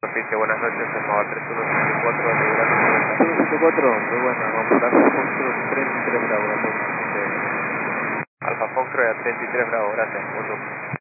Oficio, buenas noches, Alfa 3174, asegurando 174, muy buena, vamos por Alfa Foxtrot 33 Bravo, Alfa Foxtrot a 33 Bravo, gracias, 1.